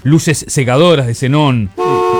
luces cegadoras de xenón,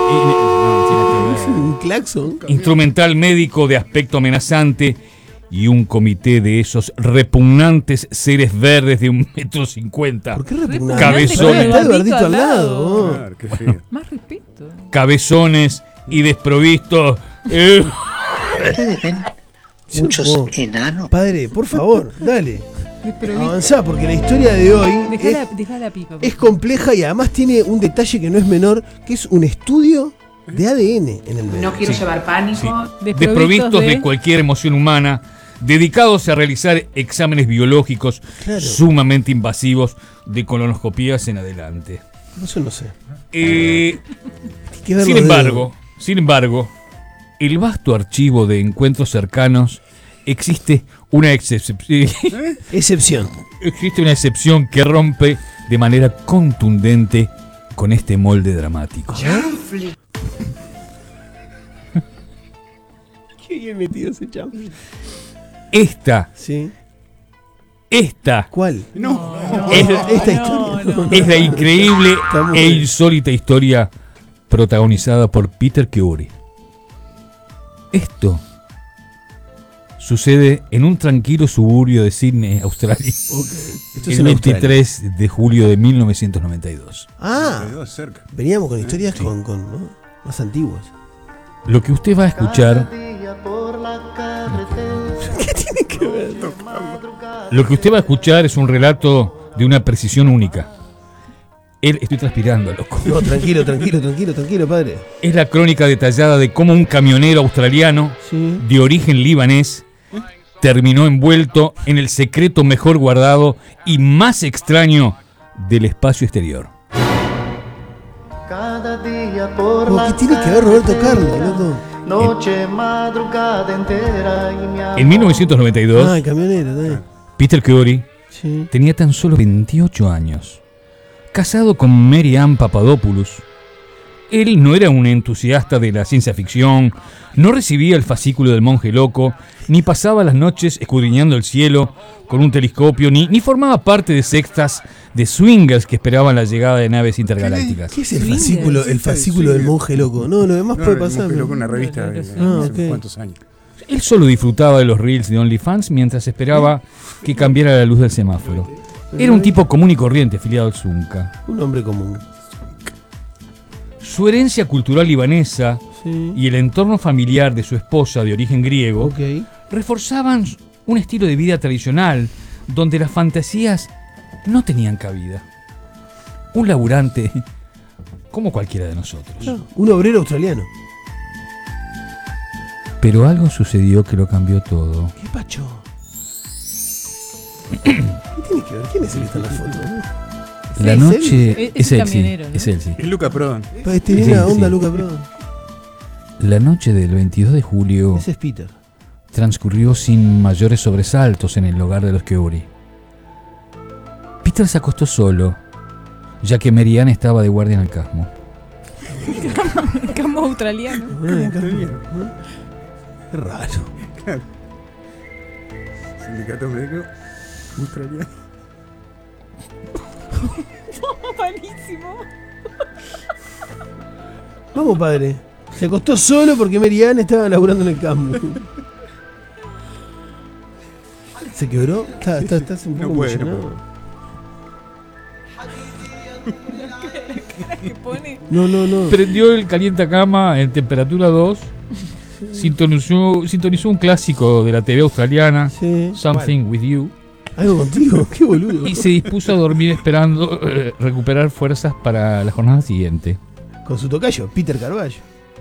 Un claxon. instrumental médico de aspecto amenazante y un comité de esos repugnantes seres verdes de 1,50 m. ¿Por qué repugnante? Cabezones. Está Eduardito al lado. Claro, qué feo. Más respeto. Cabezones y desprovistos. Ustedes ven muchos enanos. Padre, por favor, dale. Desprovisto. Avanzá, porque la historia de hoy Dejá la pipa. por es favor. compleja y además tiene un detalle que no es menor, que es un estudio de ADN en el medio. No quiero llevar pánico. Sí. Desprovistos de cualquier emoción humana, dedicados a realizar exámenes biológicos Claro. sumamente invasivos de colonoscopías en adelante. Eso no sé. Eh, Hay que ver sin los embargo, el vasto archivo de encuentros cercanos existe una excepción dedos. Excepción. existe una excepción que rompe de manera contundente con este molde dramático. Qué bien metido ese chavo. Esta Sí. es ¿Cuál? Esta historia. es la increíble Está muy e bien. insólita historia protagonizada por Peter Curie. Esto sucede en un tranquilo suburbio de Sydney, Australia, Esto es el en Australia. 23 de julio de 1992. Ah, Quedó cerca. veníamos con historias con ¿no? más antiguas. Lo que usted va a escuchar, lo que usted va a escuchar es un relato de una precisión única. Estoy transpirando, loco. No, tranquilo, padre. Es la crónica detallada de cómo un camionero australiano Sí. de origen libanés terminó envuelto en el secreto mejor guardado y más extraño del espacio exterior. ¿Qué tiene que ver Roberto Carlos, loco? En 1992, Ah, el camionero, también. Peter Curie Sí. tenía tan solo 28 años. Casado con Mary Ann Papadopoulos, él no era un entusiasta de la ciencia ficción, no recibía el fascículo del monje loco, ni pasaba las noches escudriñando el cielo con un telescopio, ni formaba parte de sectas de swingers que esperaban la llegada de naves intergalácticas. ¿Qué es el fascículo, del monje loco? No, lo demás puede pasar. Pero pero- con una revista de Ah, hace ok. cuántos años. Él solo disfrutaba de los reels de OnlyFans mientras esperaba que cambiara la luz del semáforo. Era un tipo común y corriente afiliado al Zunca. Un hombre común. Su herencia cultural libanesa Sí. y el entorno familiar de su esposa de origen griego Ok. reforzaban un estilo de vida tradicional donde las fantasías no tenían cabida. Un laburante como cualquiera de nosotros. Un obrero australiano. Pero algo sucedió que lo cambió todo. ¿Qué pacho? ¿Qué tiene que ver? ¿Quién es el que está en la foto? La ¿es noche él? es Es él, sí, camionero, ¿no? es él, sí. Es Luca Prodan. Tiene Sí, una sí. onda Luca Prodan. La noche del 22 de julio Ese es Peter. transcurrió sin mayores sobresaltos en el hogar de los Curie. Peter se acostó solo, ya que Mary Ann estaba de guardia en el casmo. Campo australiano. Qué raro. Sindicato médico australiano. Malísimo. Vamos, padre. Se acostó solo porque Mary Ann estaba laburando en el campo. ¿Se quebró? Estás un poco No puede, emocionado. ¿Qué pone? No. Prendió el calientacama en temperatura 2, sintonizó un clásico de la TV australiana, Sí. Something With You, Algo contigo. Qué boludo. y se dispuso a dormir esperando recuperar fuerzas para la jornada siguiente. Con su tocayo, Peter Carballo.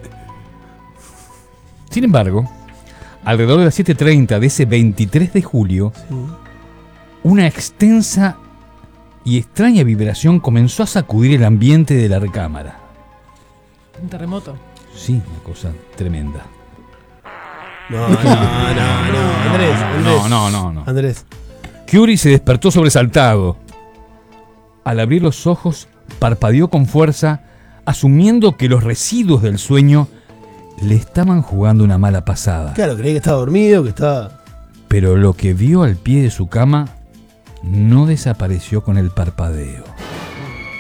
Sin embargo, alrededor de las 7:30 de ese 23 de julio, Sí. una extensa y extraña vibración comenzó a sacudir el ambiente de la recámara. Un terremoto. Sí, una cosa tremenda. No. Andrés. No. Andrés. Curie se despertó sobresaltado. Al abrir los ojos, parpadeó con fuerza, asumiendo que los residuos del sueño le estaban jugando una mala pasada. Claro, creí que estaba dormido, que estaba. Pero lo que vio al pie de su cama no desapareció con el parpadeo.